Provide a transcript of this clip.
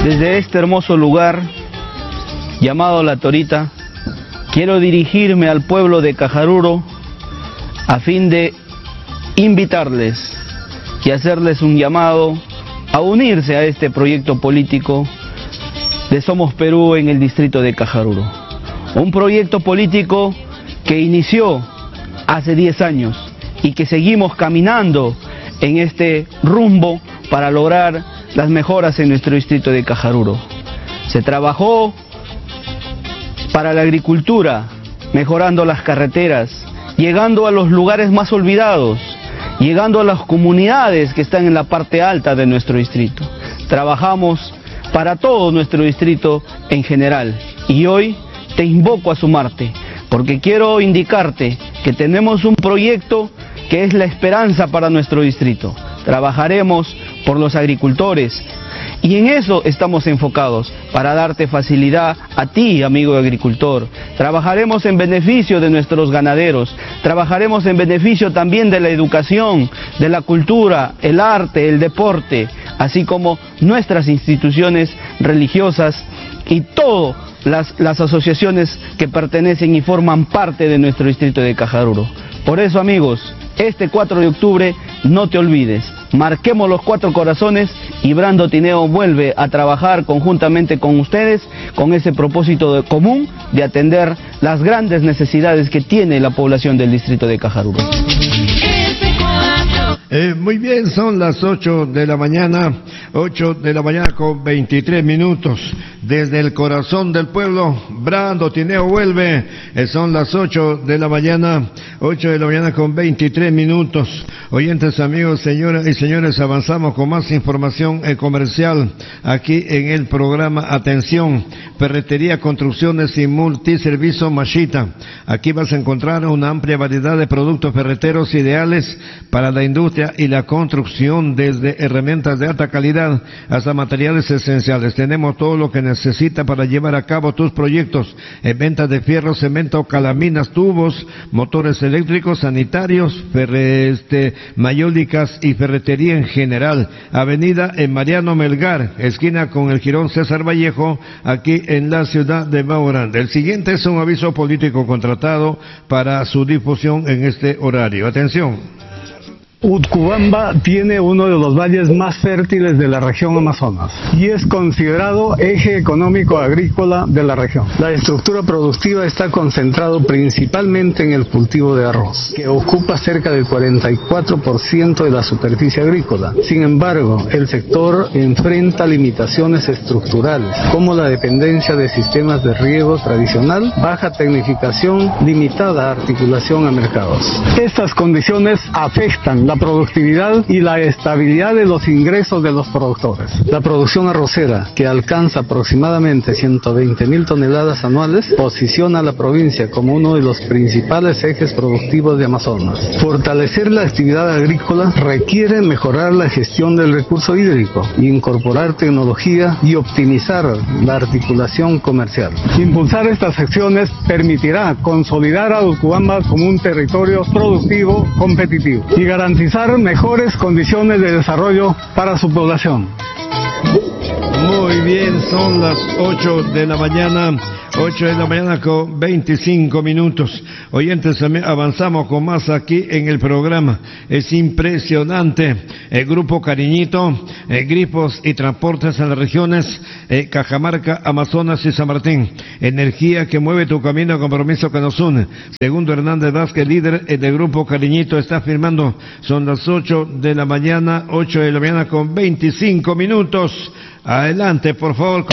Desde este hermoso lugar, llamado La Torita, quiero dirigirme al pueblo de Cajaruro a fin de invitarles y hacerles un llamado a unirse a este proyecto político de Somos Perú en el distrito de Cajaruro. Un proyecto político que inició hace 10 años y que seguimos caminando en este rumbo para lograr las mejoras en nuestro distrito de Cajaruro. Se trabajó para la agricultura, mejorando las carreteras, llegando a los lugares más olvidados, llegando a las comunidades que están en la parte alta de nuestro distrito. Trabajamos para todo nuestro distrito en general y hoy te invoco a sumarte, porque quiero indicarte que tenemos un proyecto que es la esperanza para nuestro distrito. Trabajaremos por los agricultores y en eso estamos enfocados, para darte facilidad a ti, amigo agricultor. Trabajaremos en beneficio de nuestros ganaderos, trabajaremos en beneficio también de la educación, de la cultura, el arte, el deporte, así como nuestras instituciones religiosas y todas las asociaciones que pertenecen y forman parte de nuestro distrito de Cajaruro. Por eso, amigos, este 4 de octubre no te olvides, marquemos los 4 corazones y Brando Tineo vuelve a trabajar conjuntamente con ustedes con ese propósito común de atender las grandes necesidades que tiene la población del distrito de Cajaruro. Muy bien, son las 8 de la mañana con 23 minutos. Desde el corazón del pueblo, Brando Tineo vuelve. Son las 8 de la mañana con 23 minutos. Oyentes, amigos, señoras y señores, avanzamos con más información comercial aquí en el programa. Atención, Ferretería, Construcciones y Multiservicio Mashita. Aquí vas a encontrar una amplia variedad de productos ferreteros ideales para la industria y la construcción, desde herramientas de alta calidad hasta materiales esenciales. Tenemos todo lo que necesita para llevar a cabo tus proyectos en ventas de fierro, cemento, calaminas, tubos, motores eléctricos, sanitarios, mayólicas y ferretería en general. Avenida en Mariano Melgar, esquina con el Jirón César Vallejo, aquí en la ciudad de Maurán. El siguiente es un aviso político contratado para su difusión en este horario. Atención. Utcubamba tiene uno de los valles más fértiles de la región Amazonas y es considerado eje económico agrícola de la región. La estructura productiva está concentrado principalmente en el cultivo de arroz, que ocupa cerca del 44% de la superficie agrícola. Sin embargo, el sector enfrenta limitaciones estructurales, como la dependencia de sistemas de riego tradicional, baja tecnificación, limitada articulación a mercados. Estas condiciones afectan la productividad y la estabilidad de los ingresos de los productores. La producción arrocera, que alcanza aproximadamente 120.000 toneladas anuales, posiciona a la provincia como uno de los principales ejes productivos de Amazonas. Fortalecer la actividad agrícola requiere mejorar la gestión del recurso hídrico, incorporar tecnología y optimizar la articulación comercial. Impulsar estas acciones permitirá consolidar a Utcubamba como un territorio productivo, competitivo y garantizar mejores condiciones de desarrollo para su población. Muy bien, son las 8 de la mañana con 25 minutos. Oyentes, avanzamos con más aquí en el programa. Es impresionante. El Grupo Cariñito, grifos y transportes en las regiones Cajamarca, Amazonas y San Martín. Energía que mueve tu camino, compromiso que nos une. Segundo Hernández Vázquez, líder del Grupo Cariñito, está firmando. Son las 8 de la mañana con 25 minutos. Adelante, por favor.